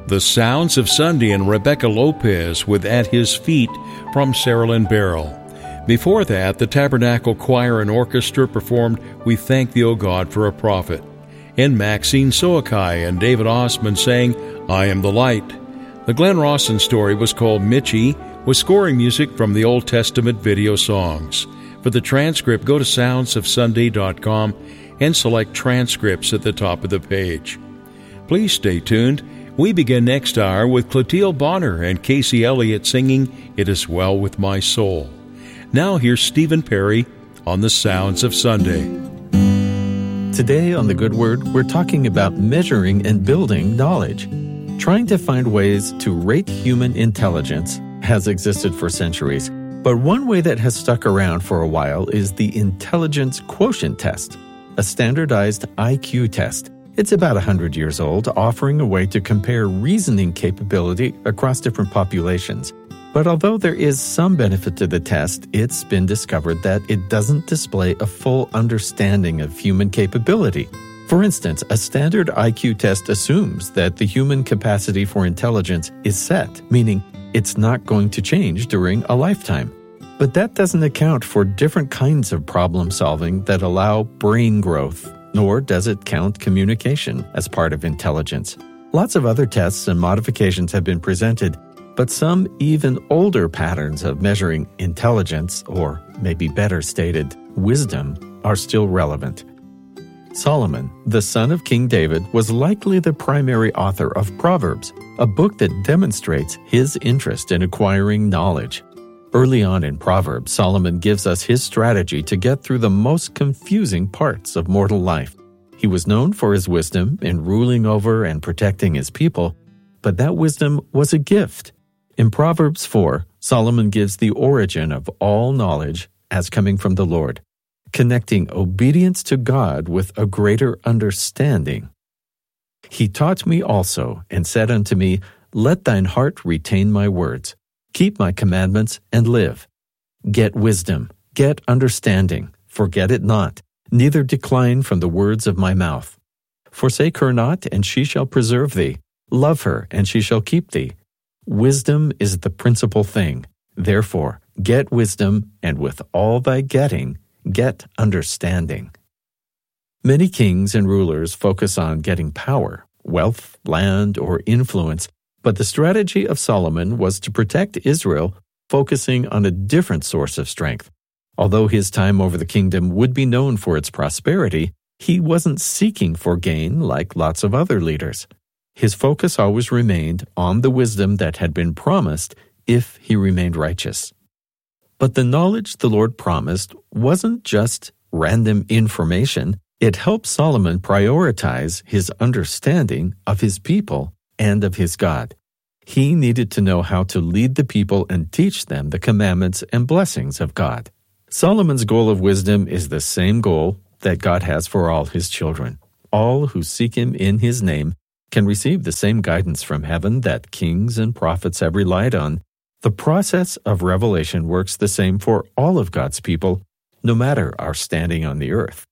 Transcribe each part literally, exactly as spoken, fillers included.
The Sounds of Sunday and Rebecca Lopez with At His Feet from Sarah Lynn Barrell. Before that, the Tabernacle Choir and Orchestra performed We Thank Thee, O God, for a Prophet. And Maxine Soakai and David Osman sang I Am the Light. The Glenn Rawson story was called Mitchie, with scoring music from the Old Testament video songs. For the transcript, go to sounds of sunday dot com and select transcripts at the top of the page. Please stay tuned. We begin next hour with Clotilde Bonner and Casey Elliott singing It Is Well With My Soul. Now here's Stephen Perry on the Sounds of Sunday. Today on The Good Word, we're talking about measuring and building knowledge. Trying to find ways to rate human intelligence has existed for centuries, but one way that has stuck around for a while is the Intelligence Quotient Test, a standardized I Q test. It's about one hundred years old, offering a way to compare reasoning capability across different populations. But although there is some benefit to the test, it's been discovered that it doesn't display a full understanding of human capability. For instance, a standard I Q test assumes that the human capacity for intelligence is set, meaning it's not going to change during a lifetime. But that doesn't account for different kinds of problem solving that allow brain growth, nor does it count communication as part of intelligence. Lots of other tests and modifications have been presented, but some even older patterns of measuring intelligence, or maybe better stated, wisdom, are still relevant. Solomon, the son of King David, was likely the primary author of Proverbs, a book that demonstrates his interest in acquiring knowledge. Early on in Proverbs, Solomon gives us his strategy to get through the most confusing parts of mortal life. He was known for his wisdom in ruling over and protecting his people, but that wisdom was a gift. In Proverbs four, Solomon gives the origin of all knowledge as coming from the Lord, connecting obedience to God with a greater understanding. He taught me also, and said unto me, Let thine heart retain my words. Keep my commandments, and live. Get wisdom, get understanding, forget it not, neither decline from the words of my mouth. Forsake her not, and she shall preserve thee. Love her, and she shall keep thee. Wisdom is the principal thing. Therefore, get wisdom, and with all thy getting, get understanding. Many kings and rulers focus on getting power, wealth, land, or influence, but the strategy of Solomon was to protect Israel, focusing on a different source of strength. Although his time over the kingdom would be known for its prosperity, he wasn't seeking for gain like lots of other leaders. His focus always remained on the wisdom that had been promised if he remained righteous. But the knowledge the Lord promised wasn't just random information. It helped Solomon prioritize his understanding of his people and of his God. He needed to know how to lead the people and teach them the commandments and blessings of God. Solomon's goal of wisdom is the same goal that God has for all his children. All who seek him in his name can receive the same guidance from heaven that kings and prophets have relied on. The process of revelation works the same for all of God's people, no matter our standing on the earth.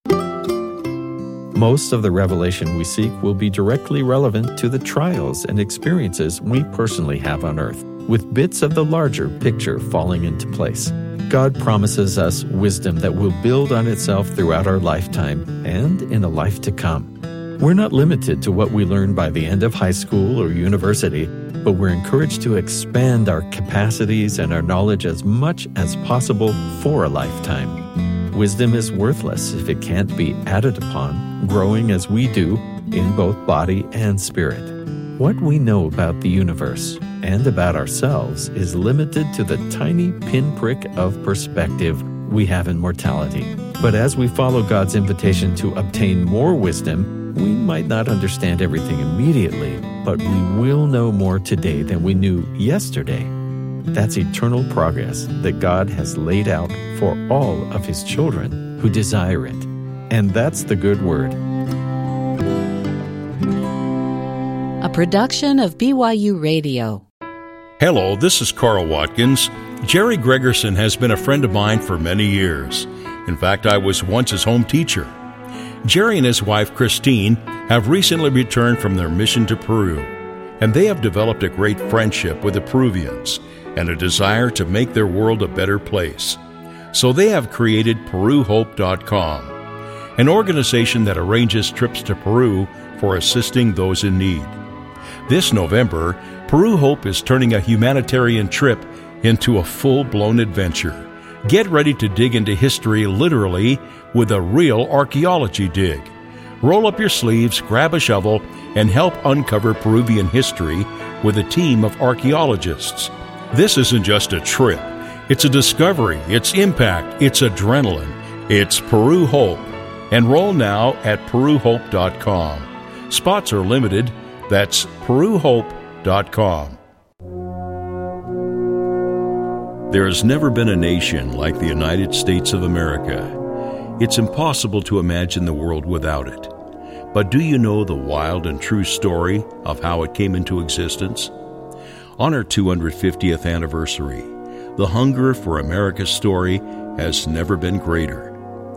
Most of the revelation we seek will be directly relevant to the trials and experiences we personally have on earth, with bits of the larger picture falling into place. God promises us wisdom that will build on itself throughout our lifetime and in a life to come. We're not limited to what we learn by the end of high school or university, but we're encouraged to expand our capacities and our knowledge as much as possible for a lifetime. Wisdom is worthless if it can't be added upon, growing as we do in both body and spirit. What we know about the universe and about ourselves is limited to the tiny pinprick of perspective we have in mortality. But as we follow God's invitation to obtain more wisdom, we might not understand everything immediately, but we will know more today than we knew yesterday. That's eternal progress that God has laid out for all of his children who desire it. And that's the good word. A production of B Y U Radio. Hello, this is Carl Watkins. Jerry Gregerson has been a friend of mine for many years. In fact, I was once his home teacher. Jerry and his wife, Christine, have recently returned from their mission to Peru. and they have developed a great friendship with the Peruvians and a desire to make their world a better place. So they have created Peru Hope dot com, an organization that arranges trips to Peru for assisting those in need. This November, Peru Hope is turning a humanitarian trip into a full-blown adventure. Get ready to dig into history literally with a real archaeology dig. Roll up your sleeves, grab a shovel, and help uncover Peruvian history with a team of archaeologists. This isn't just a trip. It's a discovery, it's impact, it's adrenaline. It's Peru Hope. Enroll now at Peru Hope dot com. Spots are limited. That's Peru Hope dot com. There has never been a nation like the United States of America. It's impossible to imagine the world without it. But do you know the wild and true story of how it came into existence? On our two hundred fiftieth anniversary, the hunger for America's story has never been greater.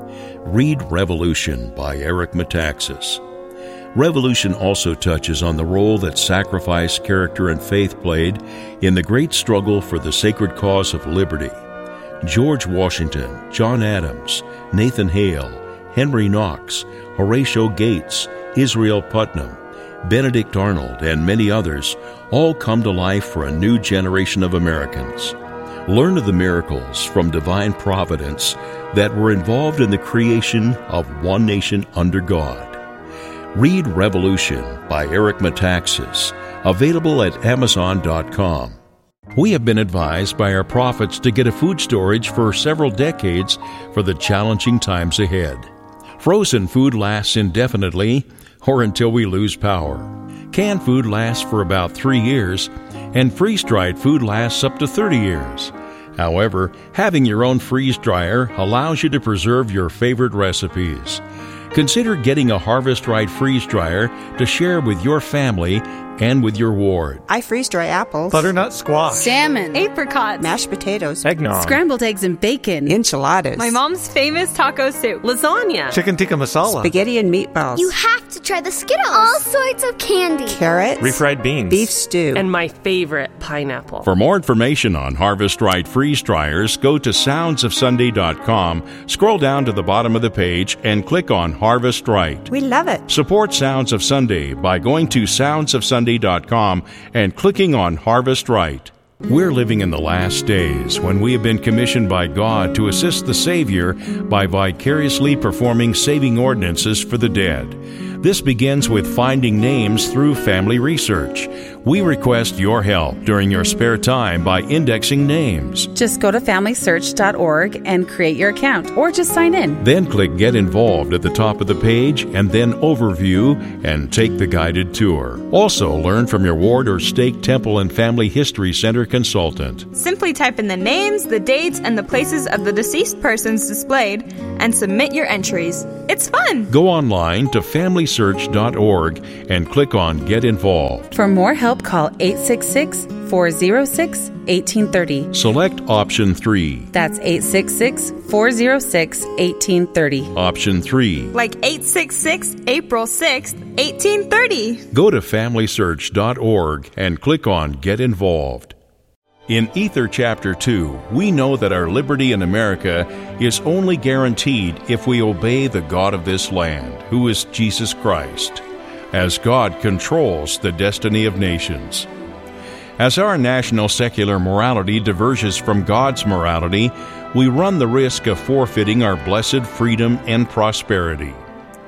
Read Revolution by Eric Metaxas. Revolution also touches on the role that sacrifice, character, and faith played in the great struggle for the sacred cause of liberty. George Washington, John Adams, Nathan Hale, Henry Knox, Horatio Gates, Israel Putnam, Benedict Arnold, and many others all come to life for a new generation of Americans. Learn of the miracles from divine providence that were involved in the creation of one nation under God. Read Revolution by Eric Metaxas, available at Amazon dot com. We have been advised by our prophets to get a food storage for several decades for the challenging times ahead. Frozen food lasts indefinitely or until we lose power. Canned food lasts for about three years, and freeze-dried food lasts up to thirty years. However, having your own freeze dryer allows you to preserve your favorite recipes. Consider getting a Harvest Right freeze dryer to share with your family and with your ward. I freeze dry apples, butternut squash, salmon, apricots, mashed potatoes, eggnog, scrambled eggs and bacon, enchiladas, my mom's famous taco soup, lasagna, chicken tikka masala, spaghetti and meatballs. You have to try the Skittles. All sorts of candy. Carrots, refried beans, beef stew, and my favorite, pineapple. For more information on Harvest Right freeze dryers, go to sounds of sunday dot com, scroll down to the bottom of the page, and click on Harvest Right. We love it. Support Sounds of Sunday by going to sounds of sunday dot com and clicking on Harvest Right. We're living in the last days when we have been commissioned by God to assist the Savior by vicariously performing saving ordinances for the dead. This begins with finding names through family research. We request your help during your spare time by indexing names. Just go to family search dot org and create your account, or just sign in. Then click Get Involved at the top of the page, and then Overview, and take the guided tour. Also, learn from your ward or stake Temple and Family History Center consultant. Simply type in the names, the dates, and the places of the deceased persons displayed, and submit your entries. It's fun! Go online to family search dot org and click on Get Involved. For more help, call eight six six, four oh six, one eight three oh. Select option three. That's eight six six, four oh six, one eight three oh. Option three. Like eight six six, April sixth, eighteen thirty. Go to family search dot org and click on Get Involved. In Ether Chapter two, we know that our liberty in America is only guaranteed if we obey the God of this land, who is Jesus Christ, as God controls the destiny of nations. As our national secular morality diverges from God's morality, we run the risk of forfeiting our blessed freedom and prosperity.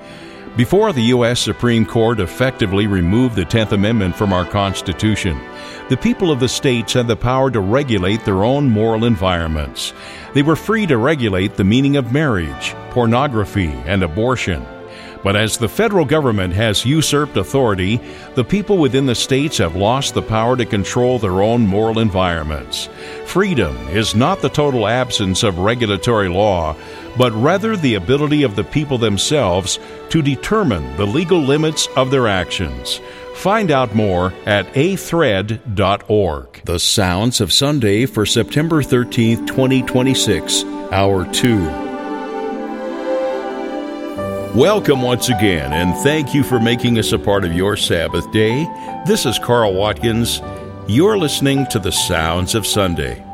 Before the U S Supreme Court effectively removed the tenth Amendment from our Constitution, the people of the states had the power to regulate their own moral environments. They were free to regulate the meaning of marriage, pornography, and abortion. But as the federal government has usurped authority, the people within the states have lost the power to control their own moral environments. Freedom is not the total absence of regulatory law, but rather the ability of the people themselves to determine the legal limits of their actions. Find out more at a thread dot org. The Sounds of Sunday for September thirteenth, twenty twenty-six, Hour two. Welcome once again, and thank you for making us a part of your Sabbath day. This is Carl Watkins. You're listening to the Sounds of Sunday.